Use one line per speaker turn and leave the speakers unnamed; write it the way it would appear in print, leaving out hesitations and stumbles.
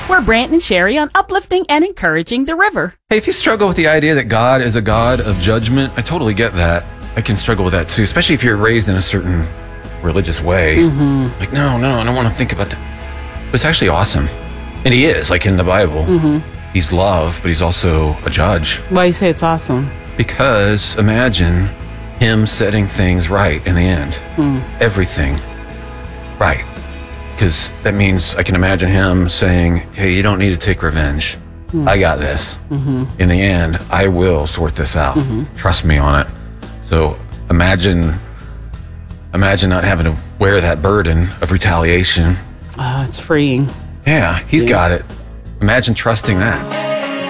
We're Brant and Sherry on uplifting and encouraging the river.
Hey, if you struggle with the idea that God is a God of judgment, I totally get that. I can struggle with that too, especially if you're raised in a certain religious way. Like, no, I don't want to think about that. But it's actually awesome. And he is, like in the Bible. He's love, but he's also a judge.
Why do you say it's awesome?
Because imagine him setting things right in the end. Everything right. Because that means I can imagine him saying, hey, you don't need to take revenge. I got this. In the end, I will sort this out. Trust me on it. So imagine not having to wear that burden of retaliation.
It's freeing.
Yeah, he's got it. Imagine trusting that.